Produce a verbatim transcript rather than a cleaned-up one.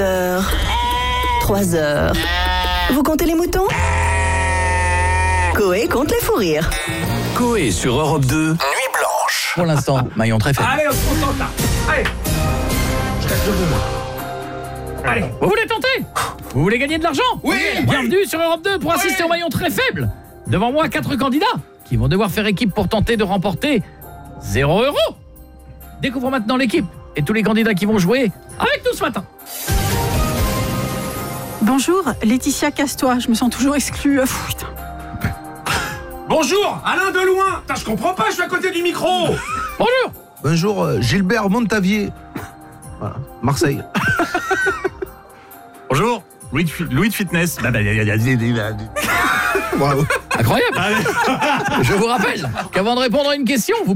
heures, trois heures. Vous comptez les moutons? Coé compte les fous rires. Coé sur Europe deux, Nuit Blanche. Pour l'instant, maillon très faible. Allez, on se concentre là. Allez. Je reste debout, moi. Allez. Vous voulez tenter? Vous voulez gagner de l'argent? Oui. Bienvenue sur Europe deux pour assister Oui. au maillon très faible. Devant moi, quatre candidats qui vont devoir faire équipe pour tenter de remporter zéro euro. Découvre maintenant l'équipe et tous les candidats qui vont jouer avec nous ce matin. Bonjour, Laetitia Castois, je me sens toujours exclue. Euh, pff, putain. Bonjour, Alain Deloin. Putain, je comprends pas, je suis à côté du micro. Bonjour. Bonjour, euh, Gilbert Montavier. Voilà, Marseille. Bonjour, Louis de, Louis de Fitness. Bah, bah, y a- y a- y a- y a- Bravo. Incroyable. Je vous rappelle qu'avant de répondre à une question, vous